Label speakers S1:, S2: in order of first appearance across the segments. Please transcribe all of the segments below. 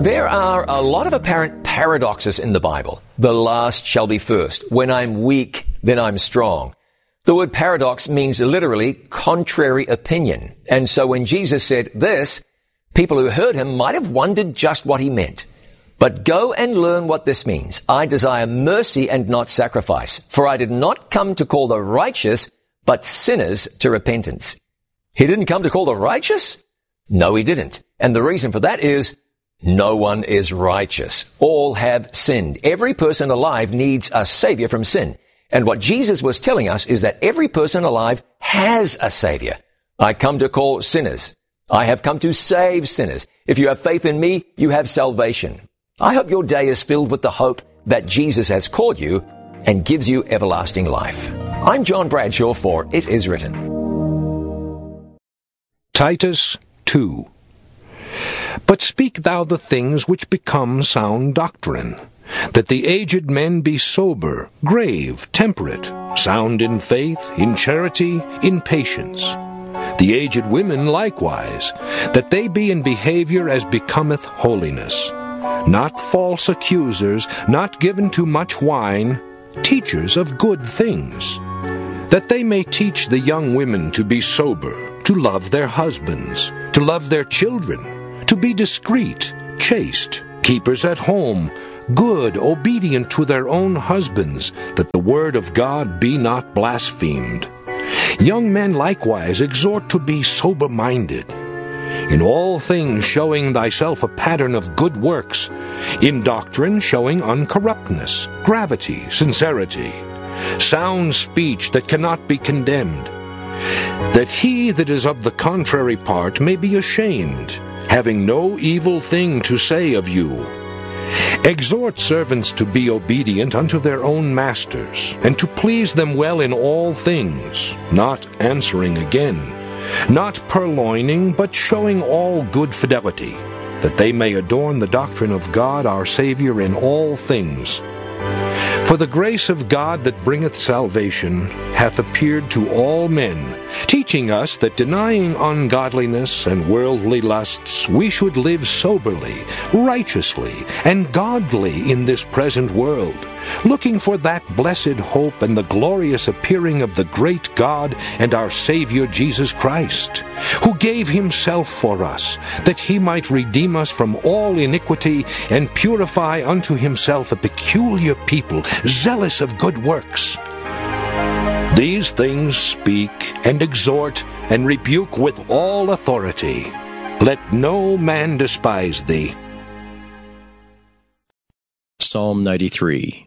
S1: There are a lot of apparent paradoxes in the Bible. The last shall be first. When I'm weak, then I'm strong. The word paradox means literally contrary opinion. And so when Jesus said this, people who heard him might have wondered just what he meant. But go and learn what this means. I desire mercy and not sacrifice, for I did not come to call the righteous, but sinners to repentance. He didn't come to call the righteous? No, he didn't. And the reason for that is no one is righteous. All have sinned. Every person alive needs a savior from sin. And what Jesus was telling us is that every person alive has a savior. I come to call sinners. I have come to save sinners. If you have faith in me, you have salvation. I hope your day is filled with the hope that Jesus has called you and gives you everlasting life. I'm John Bradshaw for It Is Written.
S2: Titus 2. But speak thou the things which become sound doctrine, that the aged men be sober, grave, temperate, sound in faith, in charity, in patience. The aged women likewise, that they be in behavior as becometh holiness, not false accusers, not given to much wine, teachers of good things, that they may teach the young women to be sober, to love their husbands, to love their children, to be discreet, chaste, keepers at home, good, obedient to their own husbands, that the word of God be not blasphemed. Young men likewise exhort to be sober-minded, in all things showing thyself a pattern of good works, in doctrine showing uncorruptness, gravity, sincerity, sound speech that cannot be condemned, that he that is of the contrary part may be ashamed, having no evil thing to say of you. Exhort servants to be obedient unto their own masters, and to please them well in all things, not answering again, not purloining, but showing all good fidelity, that they may adorn the doctrine of God our Savior in all things. For the grace of God that bringeth salvation hath appeared to all men, teaching us that denying ungodliness and worldly lusts, we should live soberly, righteously, and godly in this present world, looking for that blessed hope and the glorious appearing of the great God and our Savior Jesus Christ, who gave himself for us, that he might redeem us from all iniquity and purify unto himself a peculiar people, zealous of good works. These things speak and exhort and rebuke with all authority. Let no man despise thee.
S3: Psalm 93.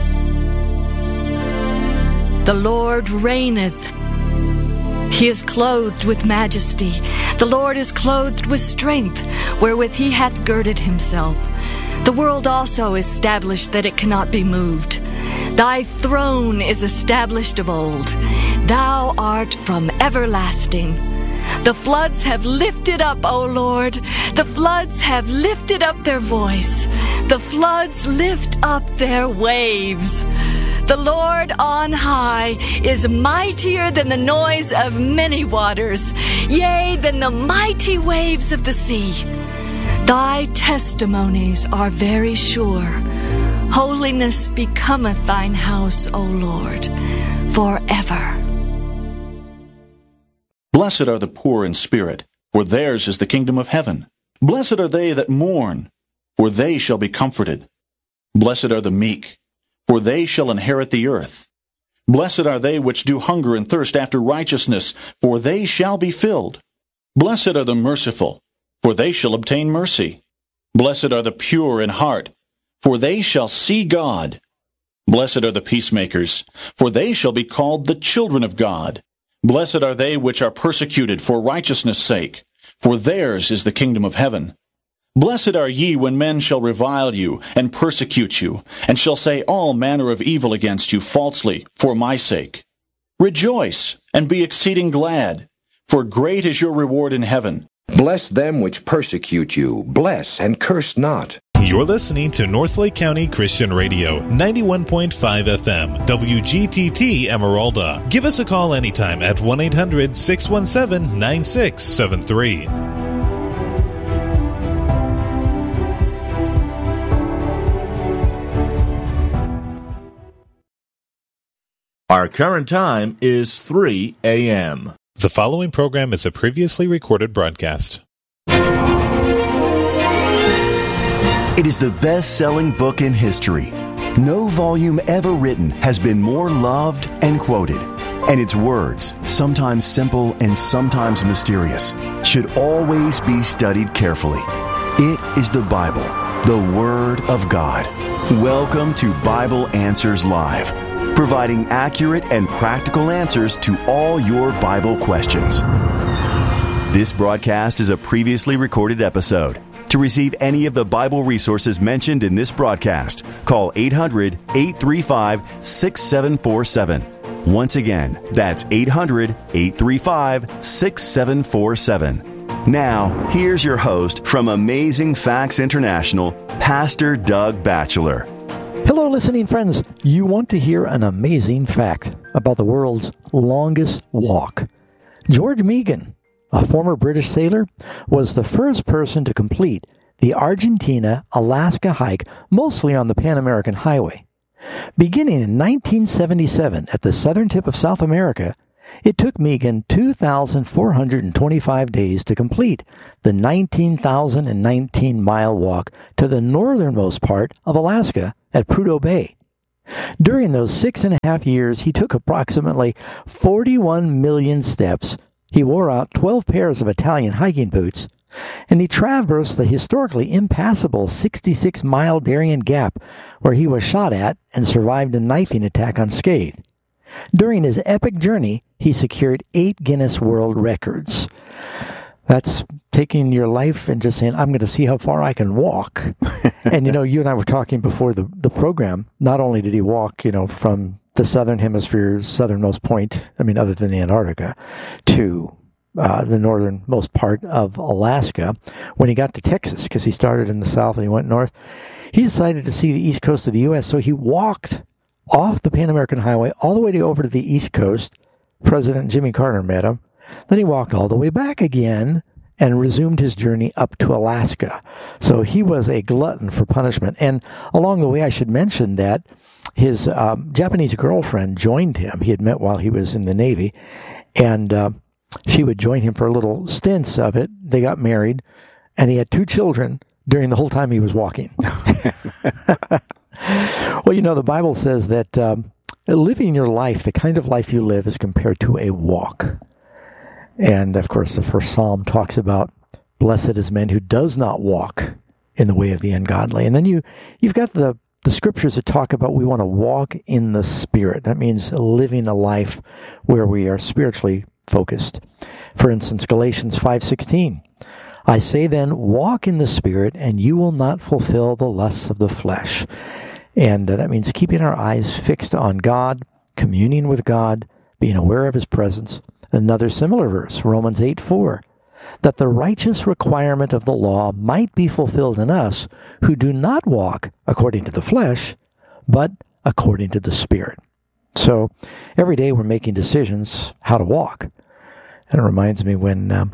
S4: The Lord reigneth. He is clothed with majesty. The Lord is clothed with strength, wherewith he hath girded himself. The world also is established that it cannot be moved. Thy throne is established of old. Thou art from everlasting. The floods have lifted up, O Lord. The floods have lifted up their voice. The floods lift up their waves. The Lord on high is mightier than the noise of many waters, yea, than the mighty waves of the sea. Thy testimonies are very sure. Holiness becometh thine house, O Lord, forever.
S5: Blessed are the poor in spirit, for theirs is the kingdom of heaven. Blessed are they that mourn, for they shall be comforted. Blessed are the meek, for they shall inherit the earth. Blessed are they which do hunger and thirst after righteousness, for they shall be filled. Blessed are the merciful, for they shall obtain mercy. Blessed are the pure in heart, for they shall see God. Blessed are the peacemakers, for they shall be called the children of God. Blessed are they which are persecuted for righteousness' sake, for theirs is the kingdom of heaven. Blessed are ye when men shall revile you, and persecute you, and shall say all manner of evil against you falsely, for my sake. Rejoice, and be exceeding glad, for great is your reward in heaven.
S2: Bless them which persecute you, bless and curse not.
S6: You're listening to Northlake County Christian Radio, 91.5 FM, WGTT Emeralda. Give us a call anytime at 1-800-617-9673.
S7: Our current time is 3 a.m.
S6: The following program is a previously recorded broadcast.
S8: It is the best-selling book in history. No volume ever written has been more loved and quoted. And its words, sometimes simple and sometimes mysterious, should always be studied carefully. It is the Bible, the Word of God. Welcome to Bible Answers Live, providing accurate and practical answers to all your Bible questions. This broadcast is a previously recorded episode. To receive any of the Bible resources mentioned in this broadcast, call 800-835-6747. Once again, that's 800-835-6747. Now, here's your host from Amazing Facts International, Pastor Doug Batchelor.
S9: Hello, listening friends. You want to hear an amazing fact about the world's longest walk. George Meegan, a former British sailor, was the first person to complete the Argentina-Alaska hike, mostly on the Pan American Highway. Beginning in 1977 at the southern tip of South America, it took Meegan 2,425 days to complete the 19,019-mile walk to the northernmost part of Alaska at Prudhoe Bay. During those 6.5 years, he took approximately 41 million steps. He wore out 12 pairs of Italian hiking boots, and he traversed the historically impassable 66-mile Darien Gap, where he was shot at and survived a knifing attack unscathed. During his epic journey, he secured 8 Guinness World Records. That's taking your life and just saying, I'm going to see how far I can walk. And, you and I were talking before the program. Not only did he walk, from the southern hemisphere's southernmost point, other than Antarctica, to the northernmost part of Alaska. When he got to Texas, because he started in the south and he went north, he decided to see the east coast of the U.S., so he walked off the Pan American Highway all the way over to the east coast. President Jimmy Carter met him. Then he walked all the way back again and resumed his journey up to Alaska. So he was a glutton for punishment. And along the way, I should mention that his Japanese girlfriend joined him. He had met while he was in the Navy, and she would join him for little stints of it. They got married, and he had 2 children during the whole time he was walking. Well, the Bible says that living your life, the kind of life you live, is compared to a walk. And, of course, the first Psalm talks about, blessed is man who does not walk in the way of the ungodly. And then you've got the scriptures that talk about we want to walk in the Spirit. That means living a life where we are spiritually focused. For instance, Galatians 5:16. I say then, walk in the Spirit, and you will not fulfill the lusts of the flesh. And that means keeping our eyes fixed on God, communing with God, being aware of His presence. Another similar verse, Romans 8:4, that the righteous requirement of the law might be fulfilled in us who do not walk according to the flesh, but according to the Spirit. So every day we're making decisions how to walk. And it reminds me when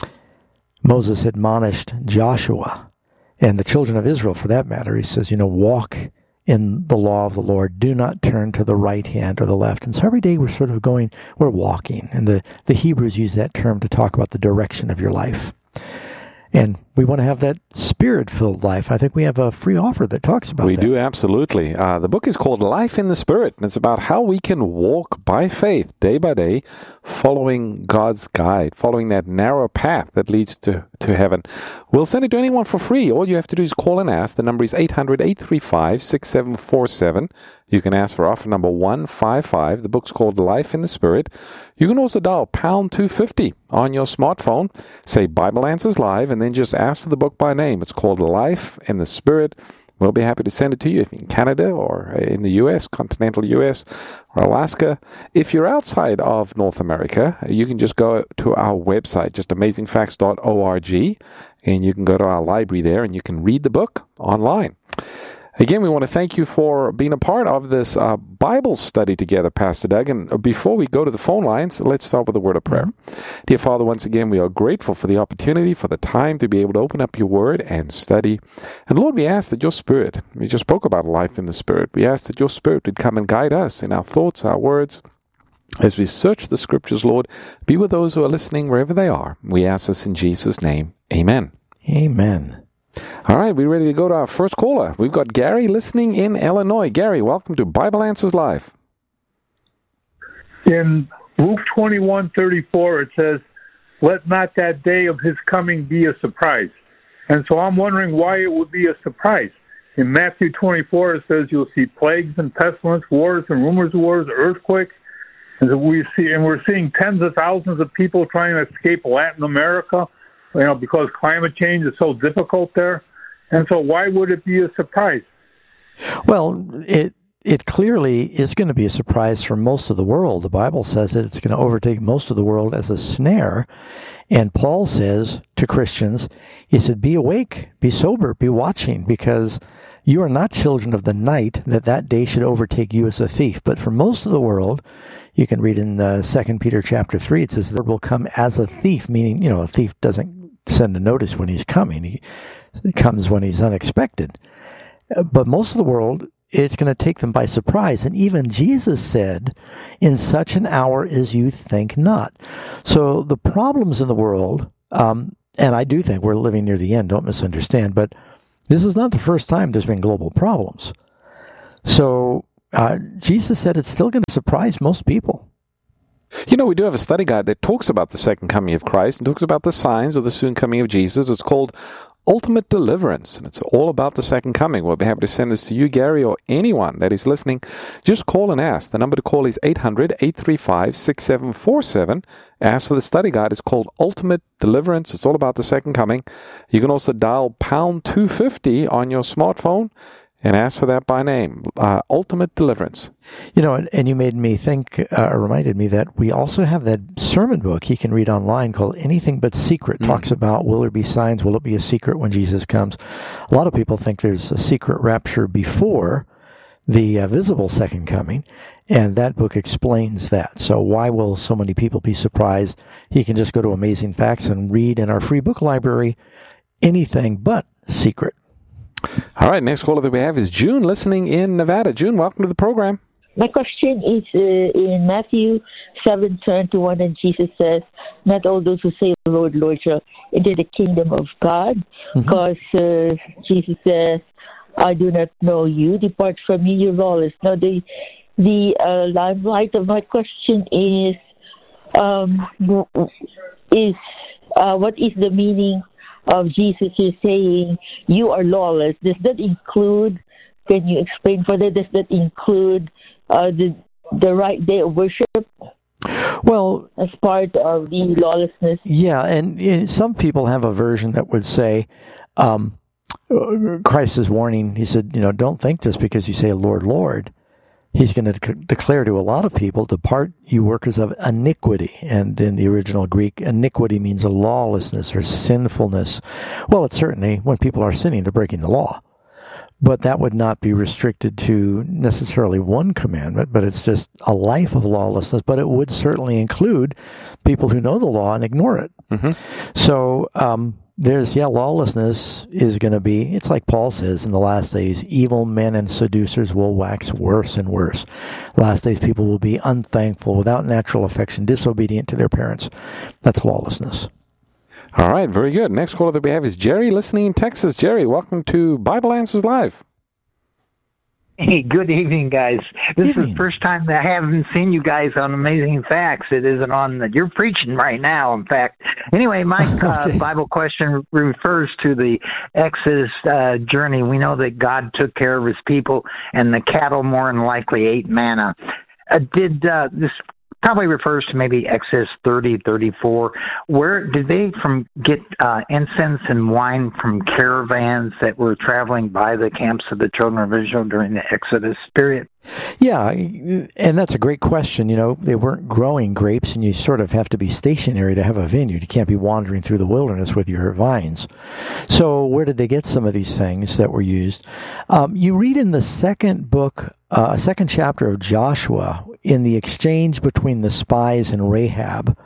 S9: Moses admonished Joshua and the children of Israel, for that matter, he says, walk in the law of the Lord. Do not turn to the right hand or the left. And so every day we're sort of we're walking. And the Hebrews use that term to talk about the direction of your life. And we want to have that Spirit-filled life. I think we have a free offer that talks about that.
S10: We do, absolutely. The book is called Life in the Spirit, and it's about how we can walk by faith, day by day, following God's guide, following that narrow path that leads to heaven. We'll send it to anyone for free. All you have to do is call and ask. The number is 800-835-6747. You can ask for offer number 155. The book's called Life in the Spirit. You can also dial pound 250 on your smartphone, say Bible Answers Live, and then just ask for the book by name. It's called Life in the Spirit. We'll be happy to send it to you if you're in Canada or in the U.S., continental U.S., or Alaska. If you're outside of North America, you can just go to our website, just amazingfacts.org, and you can go to our library there and you can read the book online. Again, we want to thank you for being a part of this Bible study together, Pastor Doug. And before we go to the phone lines, let's start with a word of prayer. Dear Father, once again, we are grateful for the opportunity, for the time to be able to open up your word and study. And Lord, we ask that your Spirit, we just spoke about life in the Spirit, we ask that your Spirit would come and guide us in our thoughts, our words, as we search the Scriptures, Lord. Be with those who are listening wherever they are. We ask this in Jesus' name. Amen.
S9: Amen.
S10: All right, we're ready to go to our first caller. We've got Gary listening in Illinois. Gary, welcome to Bible Answers Live.
S11: In Luke 21:34, it says, "Let not that day of his coming be a surprise." And so I'm wondering why it would be a surprise. In Matthew 24, it says you'll see plagues and pestilence, wars and rumors of wars, earthquakes. And we're seeing tens of thousands of people trying to escape Latin America, because climate change is so difficult there. And so why would it be a surprise?
S9: Well, it clearly is going to be a surprise for most of the world. The Bible says that it's going to overtake most of the world as a snare. And Paul says to Christians, he said, be awake, be sober, be watching, because you are not children of the night, that day should overtake you as a thief. But for most of the world, you can read in 2 Peter chapter 3, it says the Lord will come as a thief, meaning, a thief doesn't send a notice when he's coming. He comes when he's unexpected. But most of the world, it's going to take them by surprise. And even Jesus said, in such an hour as you think not. So the problems in the world, and I do think we're living near the end, don't misunderstand, but this is not the first time there's been global problems. So Jesus said it's still going to surprise most people.
S10: We do have a study guide that talks about the second coming of Christ and talks about the signs of the soon coming of Jesus. It's called Ultimate Deliverance, and it's all about the second coming. We'll be happy to send this to you, Gary, or anyone that is listening. Just call and ask. The number to call is 800-835-6747. Ask for the study guide. It's called Ultimate Deliverance. It's all about the second coming. You can also dial pound 250 on your smartphone and ask for that by name, Ultimate Deliverance.
S9: And you made me think, reminded me that we also have that sermon book you can read online called Anything But Secret. Talks about, will there be signs? Will it be a secret when Jesus comes? A lot of people think there's a secret rapture before the visible second coming, and that book explains that. So why will so many people be surprised? You can just go to Amazing Facts and read in our free book library, Anything But Secret.
S10: All right, next caller that we have is June, listening in Nevada. June, welcome to the program.
S12: My question is in Matthew 7:21, and Jesus says, not all those who say, Lord, Lord, shall enter the kingdom of God, because Jesus says, I do not know you, depart from me, you're lawless. Now, the limelight of my question is what is the meaning of Jesus is saying, you are lawless? Does that include, can you explain further, does that include the right day of worship?
S9: Well,
S12: as part of the lawlessness?
S9: Yeah, and some people have a version that would say, Christ is warning, he said, don't think just because you say, Lord, Lord, he's going to declare to a lot of people, depart, you workers of iniquity. And in the original Greek, iniquity means a lawlessness or sinfulness. Well, it's certainly, when people are sinning, they're breaking the law. But that would not be restricted to necessarily one commandment, but it's just a life of lawlessness. But it would certainly include people who know the law and ignore it. So lawlessness is going to be, it's like Paul says in the last days, evil men and seducers will wax worse and worse. Last days people will be unthankful, without natural affection, disobedient to their parents. That's lawlessness.
S10: All right, very good. Next caller that we have is Jerry, listening in Texas. Jerry, welcome to Bible Answers Live.
S13: Hey, good evening, guys. This is the first time that I haven't seen you guys on Amazing Facts. It isn't on you're preaching right now, in fact. Anyway, my Bible question refers to the Exodus journey. We know that God took care of his people, and the cattle more than likely ate manna. This probably refers to maybe Exodus 30, 34. Where did they get incense and wine from caravans that were traveling by the camps of the children of Israel during the Exodus period?
S9: Yeah, and that's a great question. You know, they weren't growing grapes, and you sort of have to be stationary to have a vineyard. You can't be wandering through the wilderness with your vines. So where did they get some of these things that were used? You read in the second chapter of Joshua, in the exchange between the spies and Rahab,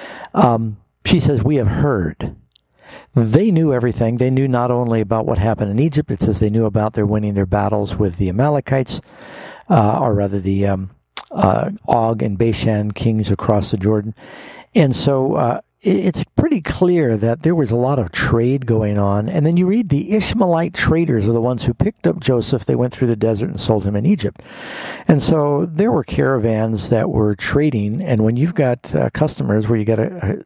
S9: she says, "We have heard." They knew everything. They knew not only about what happened in Egypt, it says they knew about their winning their battles with the Amalekites, or rather the Og and Bashan kings across the Jordan. And so it's pretty clear that there was a lot of trade going on. And then you read the Ishmaelite traders are the ones who picked up Joseph. They went through the desert and sold him in Egypt. And so there were caravans that were trading. And when you've got customers where you got a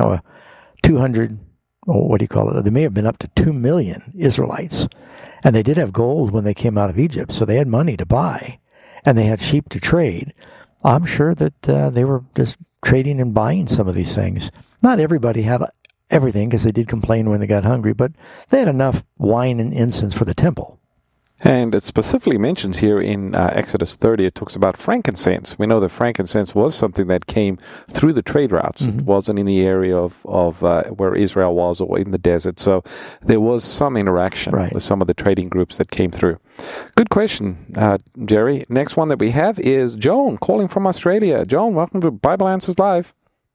S9: 200, what do you call it? There may have been up to 2 million Israelites. And they did have gold when they came out of Egypt. So they had money to buy. And they had sheep to trade. I'm sure that they were just trading and buying some of these things. Not everybody had everything, because they did complain when they got hungry, but they had enough wine and incense for the temple.
S10: And it specifically mentions here in Exodus 30, it talks about frankincense. We know that frankincense was something that came through the trade routes. Mm-hmm. It wasn't in the area of where Israel was or in the desert. So there was some interaction with some of the trading groups that came through. Good question, Jerry. Next one that we have is Joan calling from Australia. Joan, welcome to Bible Answers Live.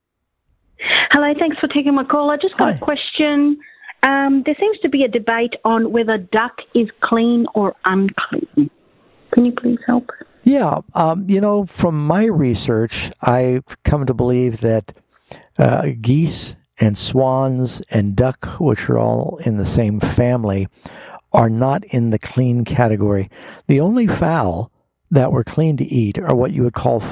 S14: Hello, thanks for taking my call. I just got a question. There seems to be a debate on whether duck is clean or unclean. Can you please help?
S9: Yeah. From my research, I've come to believe that geese and swans and duck, which are all in the same family, are not in the clean category. The only fowl that were clean to eat are what you would call